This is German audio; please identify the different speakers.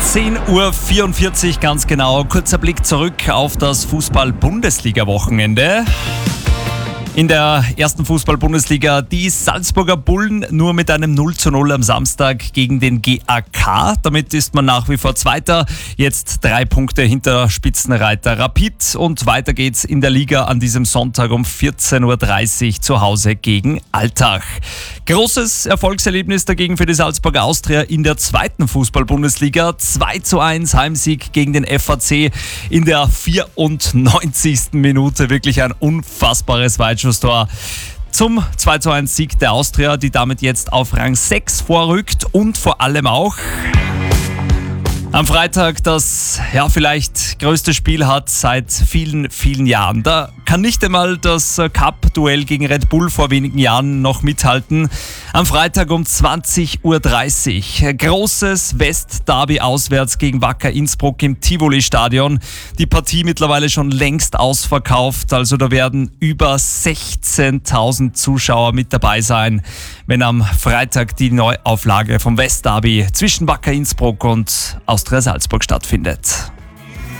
Speaker 1: 10:44 Uhr ganz genau. Kurzer Blick zurück auf das Fußball-Bundesliga-Wochenende. In der ersten Fußball-Bundesliga die Salzburger Bullen nur mit einem 0:0 am Samstag gegen den GAK. Damit ist man nach wie vor Zweiter. Jetzt 3 Punkte hinter Spitzenreiter Rapid. Und weiter geht's in der Liga an diesem Sonntag um 14:30 Uhr zu Hause gegen Altach. Großes Erfolgserlebnis dagegen für die Salzburger Austria in der zweiten Fußball-Bundesliga. 2:1 Heimsieg gegen den FAC in der 94. Minute. Wirklich ein unfassbares Weitschusstor zum 2:1 Sieg der Austria, die damit jetzt auf Rang 6 vorrückt und vor allem auch am Freitag das vielleicht größte Spiel hat seit vielen, vielen Jahren. Da kann nicht einmal das Cup-Duell gegen Red Bull vor wenigen Jahren noch mithalten. Am Freitag um 20:30 Uhr. Großes West-Derby auswärts gegen Wacker Innsbruck im Tivoli-Stadion. Die Partie mittlerweile schon längst ausverkauft. Also da werden über 16.000 Zuschauer mit dabei sein, wenn am Freitag die Neuauflage vom West-Derby zwischen Wacker Innsbruck und Austria Salzburg stattfindet.